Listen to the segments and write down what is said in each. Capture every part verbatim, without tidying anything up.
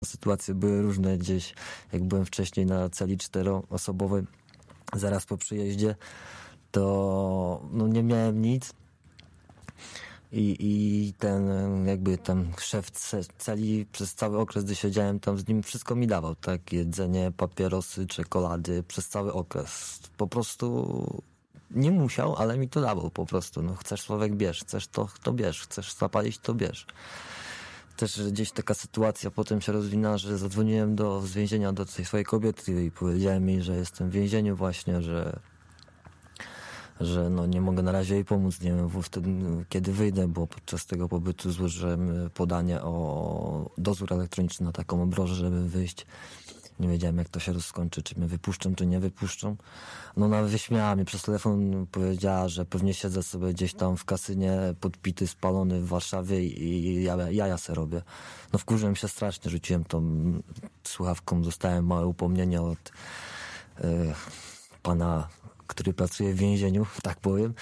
Sytuacje były różne gdzieś, jak byłem wcześniej na celi czteroosobowej, zaraz po przyjeździe, to no nie miałem nic i, i ten jakby tam szef celi przez cały okres, gdy siedziałem tam z nim, wszystko mi dawał, tak, jedzenie, papierosy, czekolady, przez cały okres. Po prostu nie musiał, ale mi to dawał po prostu. No chcesz, Sławek, bierz, chcesz to, to bierz, chcesz zapalić, to bierz. Też gdzieś taka sytuacja potem się rozwinęła, że zadzwoniłem do z więzienia do tej swojej kobiety i powiedziałem jej, że jestem w więzieniu właśnie, że że no nie mogę na razie jej pomóc, nie wiem wtedy, kiedy wyjdę, bo podczas tego pobytu złożyłem podanie o dozór elektroniczny na taką obrożę, żeby wyjść. Nie wiedziałem, jak to się rozkończy, czy mnie wypuszczą, czy nie wypuszczą. No ona wyśmiała mnie przez telefon, powiedziała, że pewnie siedzę sobie gdzieś tam w kasynie podpity, spalony w Warszawie i ja, jaja se robię. No wkurzyłem się strasznie, rzuciłem tą słuchawką, dostałem małe upomnienie od yy, pana, który pracuje w więzieniu, tak powiem.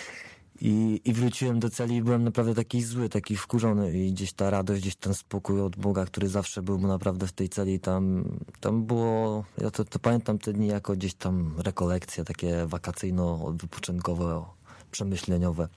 I, I wróciłem do celi i byłem naprawdę taki zły, taki wkurzony i gdzieś ta radość, gdzieś ten spokój od Boga, który zawsze był naprawdę w tej celi, tam, tam było, ja to, to pamiętam te dni jako gdzieś tam rekolekcje takie wakacyjno-wypoczynkowe, przemyśleniowe.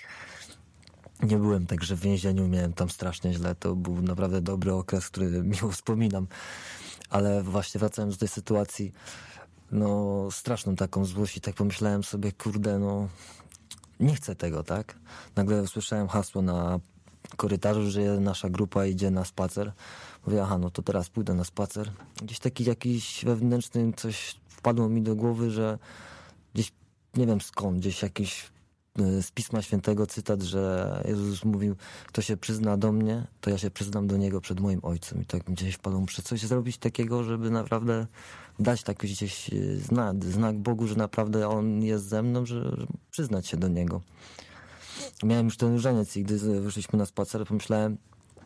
Nie byłem także w więzieniu, miałem tam strasznie źle, to był naprawdę dobry okres, który miło wspominam, ale właśnie wracając do tej sytuacji, no straszną taką złość i tak pomyślałem sobie, kurde, no nie chcę tego, tak? Nagle usłyszałem hasło na korytarzu, że nasza grupa idzie na spacer. Mówię, aha, no to teraz pójdę na spacer. Gdzieś taki jakiś wewnętrzny coś wpadło mi do głowy, że gdzieś, nie wiem skąd, gdzieś jakiś z Pisma Świętego cytat, że Jezus mówił, kto się przyzna do mnie, to ja się przyznam do Niego przed moim Ojcem. I tak mi gdzieś wpadło, muszę coś zrobić takiego, żeby naprawdę dać taki gdzieś znak, znak Bogu, że naprawdę On jest ze mną, że, że przyznać się do Niego. Miałem już ten różaniec i gdy wyszliśmy na spacer, pomyślałem,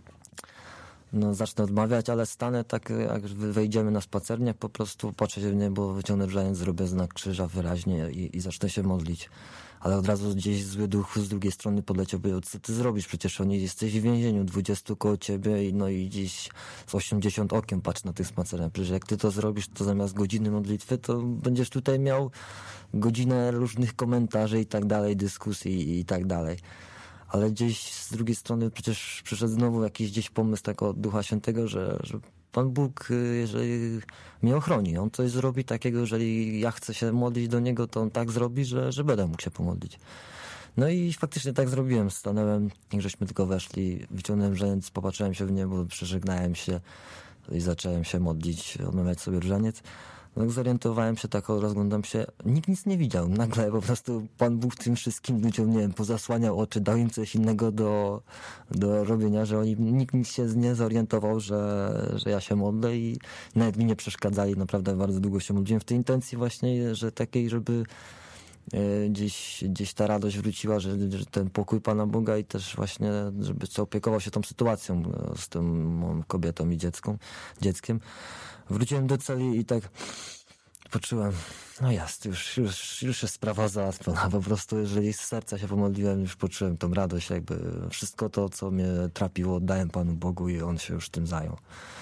no zacznę odmawiać, ale stanę tak, jak wejdziemy na spacerniak, po prostu patrzę się w niebo, wyciągnę różaniec, zrobię znak krzyża wyraźnie i, i zacznę się modlić. Ale od razu gdzieś zły duch z drugiej strony podleciał, by co ty zrobisz? Przecież oni jesteś w więzieniu, dwudziestu koło ciebie, no i gdzieś z osiemdziesiąt okiem patrz na tych spacerach. Przecież jak ty to zrobisz, to zamiast godziny modlitwy, to będziesz tutaj miał godzinę różnych komentarzy i tak dalej, dyskusji i tak dalej. Ale gdzieś z drugiej strony przecież przyszedł znowu jakiś gdzieś pomysł tego Ducha Świętego, że, że Pan Bóg, jeżeli mnie ochroni, On coś zrobi takiego, jeżeli ja chcę się modlić do Niego, to On tak zrobi, że, że będę mógł się pomodlić. No i faktycznie tak zrobiłem. Stanąłem, jak żeśmy tylko weszli, wyciągnąłem różaniec, popatrzyłem się w niebo, przeżegnałem się i zacząłem się modlić, odmawiać sobie różaniec. No, zorientowałem się tak, rozglądam się, nikt nic nie widział. Nagle po prostu Pan Bóg tym wszystkim ludziom, nie wiem, pozasłaniał oczy, dał im coś innego do, do robienia, że oni, nikt nic się nie zorientował, że, że ja się modlę i nawet mi nie przeszkadzali. Naprawdę bardzo długo się modliłem w tej intencji właśnie, że takiej, żeby gdzieś, gdzieś ta radość wróciła, że, że ten pokój Pana Boga i też właśnie, żeby zaopiekował się tą sytuacją z tą kobietą i dziecką, dzieckiem. Wróciłem do celi i tak poczułem, no jest, już, już, już jest sprawa załatwiona. Po prostu, jeżeli z serca się pomodliłem, już poczułem tą radość, jakby wszystko to, co mnie trapiło, oddałem Panu Bogu i On się już tym zajął.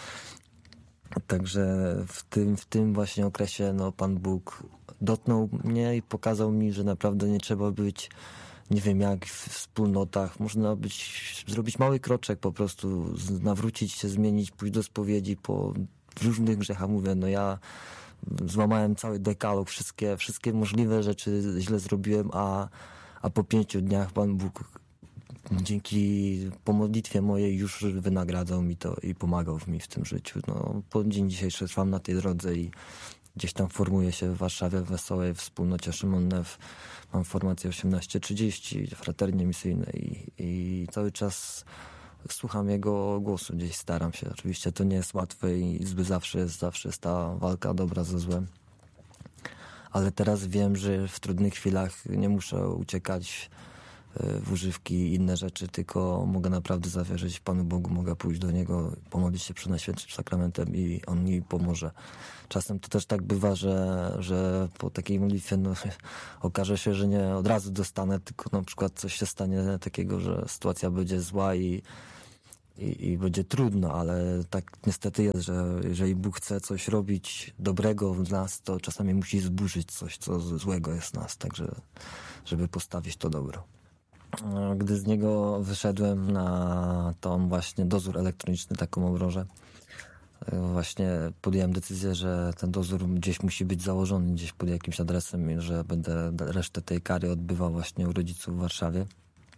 Także w tym, w tym właśnie okresie no, Pan Bóg dotknął mnie i pokazał mi, że naprawdę nie trzeba być, nie wiem jak w wspólnotach, można być, zrobić mały kroczek po prostu, nawrócić się, zmienić, pójść do spowiedzi po różnych grzechach. Mówię, no ja złamałem cały dekalog, wszystkie, wszystkie możliwe rzeczy źle zrobiłem, a, a po pięciu dniach Pan Bóg dzięki po modlitwie mojej już wynagradzał mi to i pomagał mi w tym życiu. No, po dzień dzisiejszy trwam na tej drodze i gdzieś tam formuję się w Warszawie w Wesołej Wspólnocie Szymon Nef. Mam formację osiemnaście trzydzieści, fraternie misyjnej i, i cały czas słucham jego głosu, gdzieś staram się. Oczywiście to nie jest łatwe i zły zawsze jest, zawsze jest ta walka dobra ze złem. Ale teraz wiem, że w trudnych chwilach nie muszę uciekać w używki i inne rzeczy, tylko mogę naprawdę zawierzyć Panu Bogu, mogę pójść do Niego, pomodlić się przed Najświętszym Sakramentem i On mi pomoże. Czasem to też tak bywa, że, że po takiej modlitwie no, okaże się, że nie od razu dostanę, tylko na przykład coś się stanie takiego, że sytuacja będzie zła i i, i będzie trudno, ale tak niestety jest, że jeżeli Bóg chce coś robić dobrego w nas, to czasami musi zburzyć coś, co złego jest w nas, także żeby postawić to dobro. Gdy z niego wyszedłem na tą właśnie dozór elektroniczny, taką obrożę, właśnie podjąłem decyzję, że ten dozór gdzieś musi być założony, gdzieś pod jakimś adresem i że będę resztę tej kary odbywał właśnie u rodziców w Warszawie.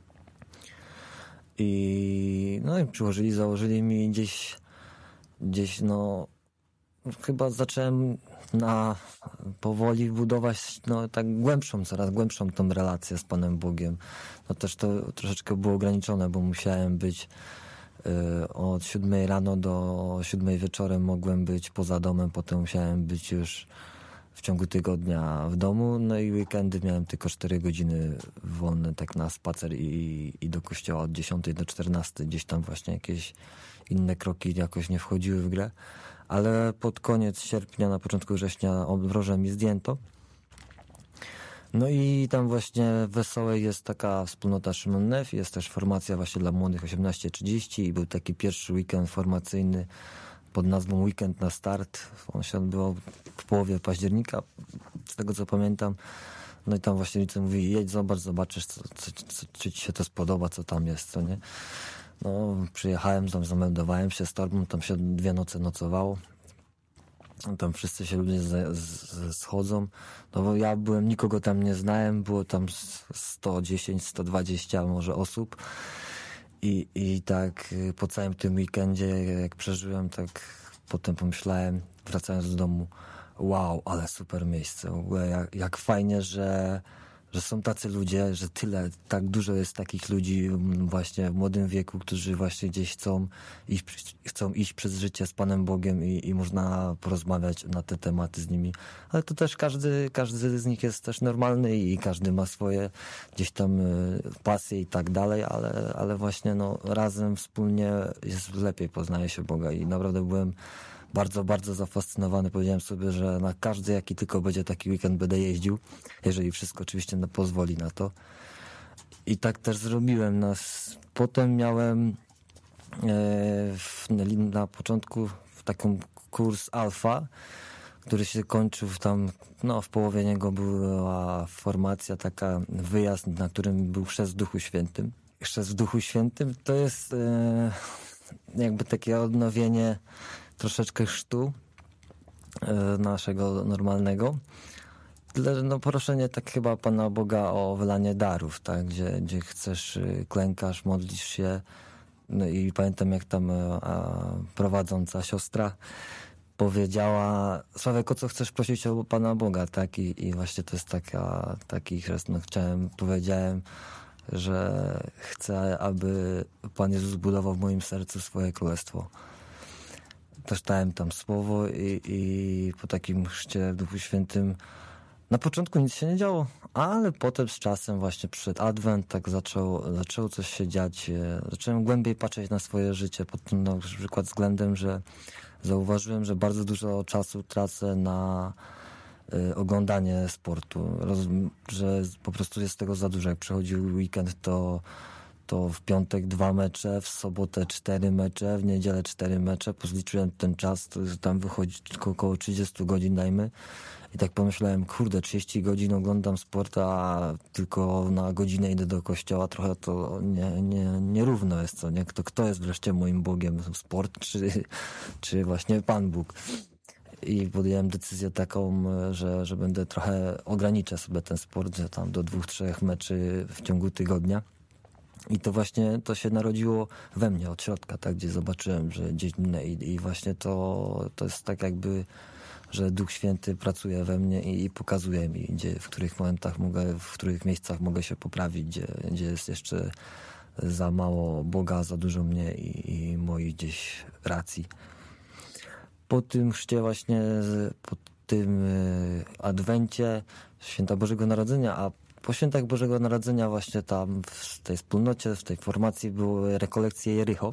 I no i przyłożyli, założyli mi gdzieś, gdzieś no chyba zacząłem na powoli budować no tak głębszą, coraz głębszą tą relację z Panem Bogiem. No też to troszeczkę było ograniczone, bo musiałem być y, od siódmej rano do siódmej wieczorem mogłem być poza domem, potem musiałem być już w ciągu tygodnia w domu, no i weekendy miałem tylko cztery godziny wolne tak na spacer i, i do kościoła od dziesiątej do czternastej. Gdzieś tam właśnie jakieś inne kroki jakoś nie wchodziły w grę. Ale pod koniec sierpnia, na początku września obrożę mi zdjęto. No i tam właśnie w Wesołej jest taka wspólnota Szymon Nef, jest też formacja właśnie dla młodych osiemnaście trzydzieści i był taki pierwszy weekend formacyjny pod nazwą Weekend na start. On się odbywał w połowie października, z tego co pamiętam. No i tam właśnie rodzice mówi, jedź, zobacz, zobaczysz, co, co, co, czy ci się to spodoba, co tam jest, co nie. No, przyjechałem tam, zameldowałem się z torbą, tam się dwie noce nocowało. Tam wszyscy się ludzie z, z, schodzą. No bo ja byłem, nikogo tam nie znałem, było tam sto dziesięć, sto dwadzieścia może osób. I, I tak po całym tym weekendzie, jak przeżyłem, tak potem pomyślałem, wracając do domu, wow, ale super miejsce. W ogóle jak, jak fajnie, że, że są tacy ludzie, że tyle, tak dużo jest takich ludzi właśnie w młodym wieku, którzy właśnie gdzieś chcą iść, chcą iść przez życie z Panem Bogiem i, i można porozmawiać na te tematy z nimi. Ale to też każdy, każdy z nich jest też normalny i każdy ma swoje gdzieś tam pasje i tak dalej, ale, ale właśnie no, razem, wspólnie jest lepiej, poznaje się Boga i naprawdę byłem bardzo, bardzo zafascynowany. Powiedziałem sobie, że na każdy, jaki tylko będzie taki weekend, będę jeździł, jeżeli wszystko oczywiście pozwoli na to. I tak też zrobiłem. Potem miałem na początku taką kurs alfa, który się kończył tam, no w połowie niego była formacja, taka wyjazd, na którym był chrzest w Duchu Świętym. Chrzest w Duchu Świętym to jest jakby takie odnowienie troszeczkę chrztu naszego normalnego. No proszenie tak chyba Pana Boga o wylanie darów, tak? Gdzie, gdzie chcesz, klękasz, modlisz się. No i pamiętam, jak tam a, prowadząca siostra powiedziała, Sławek, o co chcesz prosić o Pana Boga, tak? I, i właśnie to jest taka, taki chrzest. No chciałem, powiedziałem, że chcę, aby Pan Jezus budował w moim sercu swoje królestwo. Też dałem tam słowo i, i po takim chrzcie w Duchu Świętym na początku nic się nie działo, ale potem z czasem właśnie przyszedł Adwent, tak zaczął, zaczęło coś się dziać. Zacząłem głębiej patrzeć na swoje życie pod tym na przykład względem, że zauważyłem, że bardzo dużo czasu tracę na y, oglądanie sportu, Roz, że po prostu jest tego za dużo. Jak przychodził weekend, to to w piątek dwa mecze, w sobotę cztery mecze, w niedzielę cztery mecze. Pozliczyłem ten czas, to tam wychodzi około trzydzieści godzin, dajmy. I tak pomyślałem, kurde, trzydzieści godzin oglądam sport, a tylko na godzinę idę do kościoła. Trochę to nie, nie, nierówno jest, co nie? Kto, kto jest wreszcie moim Bogiem? Sport czy, czy właśnie Pan Bóg? I podjąłem decyzję taką, że, że będę trochę, ograniczę sobie ten sport, że tam do dwóch, trzech meczy w ciągu tygodnia. I to właśnie to się narodziło we mnie od środka, tak, gdzie zobaczyłem, że gdzieś i, i właśnie to, to jest tak jakby, że Duch Święty pracuje we mnie i, i pokazuje mi, gdzie, w których momentach mogę, w których miejscach mogę się poprawić, gdzie, gdzie jest jeszcze za mało Boga, za dużo mnie i, i moich gdzieś racji. Po tym chrzcie właśnie, po tym Adwencie, Święta Bożego Narodzenia, a po Świętach Bożego Narodzenia właśnie tam w tej wspólnocie, w tej formacji były rekolekcje Jericho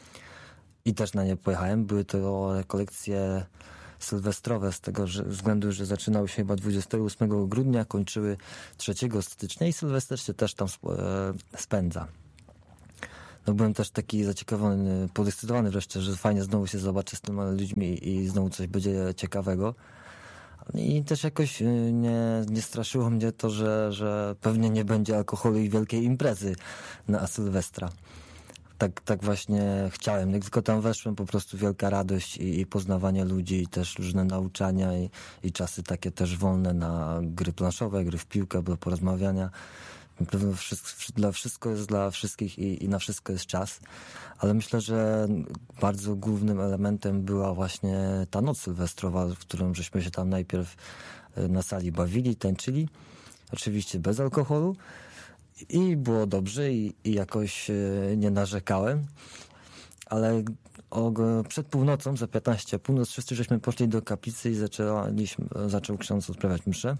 i też na nie pojechałem. Były to rekolekcje sylwestrowe z tego że, względu, że zaczynały się chyba dwudziestego ósmego grudnia, kończyły trzeciego stycznia i Sylwester się też tam spędza. no byłem też taki zaciekawiony, podekscytowany wreszcie, że fajnie znowu się zobaczę z tymi ludźmi i znowu coś będzie ciekawego. I też jakoś nie, nie straszyło mnie to, że, że pewnie nie będzie alkoholu i wielkiej imprezy na Sylwestra. Tak, tak właśnie chciałem. Jak tylko tam weszłem, po prostu wielka radość i, i poznawanie ludzi, i też różne nauczania i, i czasy takie też wolne na gry planszowe, gry w piłkę, do porozmawiania. Na pewno wszystko, dla wszystko jest dla wszystkich i, i na wszystko jest czas. Ale myślę, że bardzo głównym elementem była właśnie ta noc sylwestrowa, w którą żeśmy się tam najpierw na sali bawili, tańczyli. Oczywiście bez alkoholu. I było dobrze i, i jakoś nie narzekałem. Ale o, przed północą, za piętnaście północ, wszyscy żeśmy poszli do kaplicy i zaczęliśmy, zaczął ksiądz odprawiać mszę.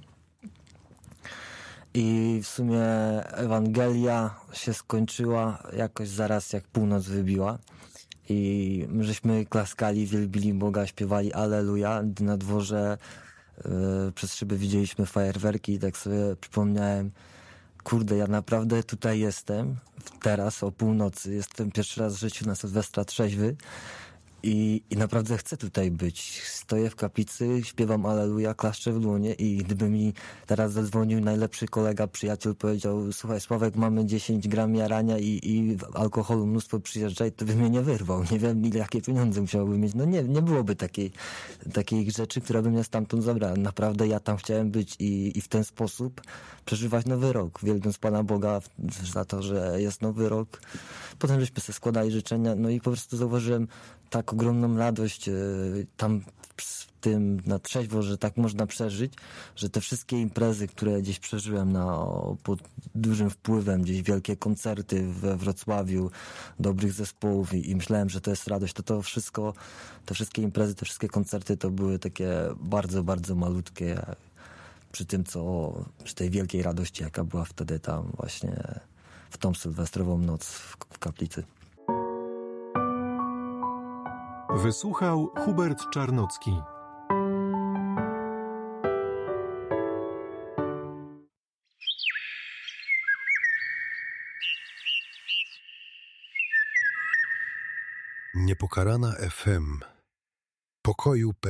I w sumie Ewangelia się skończyła jakoś zaraz jak północ wybiła. I my żeśmy klaskali, wielbili Boga, śpiewali Alleluja. Gdy na dworze yy, przez szyby widzieliśmy fajerwerki i tak sobie przypomniałem, kurde, ja naprawdę tutaj jestem, teraz o północy, jestem pierwszy raz w życiu na Sylwestra trzeźwy i, i naprawdę chcę tutaj być. Stoję w kaplicy, śpiewam Alleluja, klaszczę w dłonie i gdyby mi teraz zadzwonił najlepszy kolega, przyjaciel, powiedział, słuchaj Sławek, mamy dziesięć gram jarania i, i alkoholu mnóstwo, przyjeżdżaj, to by mnie nie wyrwał. Nie wiem, ile, jakie pieniądze musiałbym mieć. No nie, nie byłoby takiej, takiej rzeczy, która by mnie stamtąd zabrała. Naprawdę ja tam chciałem być i, i w ten sposób przeżywać nowy rok, wielbiąc Pana Boga za to, że jest nowy rok. Potem żeśmy sobie składali życzenia, no i po prostu zauważyłem tak ogromną radość tam w tym na trzeźwo, że tak można przeżyć, że te wszystkie imprezy, które gdzieś przeżyłem na, pod dużym wpływem, gdzieś wielkie koncerty we Wrocławiu, dobrych zespołów i, i myślałem, że to jest radość, to to wszystko, te wszystkie imprezy, te wszystkie koncerty to były takie bardzo, bardzo malutkie przy tym, co, przy tej wielkiej radości, jaka była wtedy tam właśnie w tą sylwestrową noc w, w kaplicy. Wysłuchał Hubert Czarnocki. Niepokalana F M. Pokoju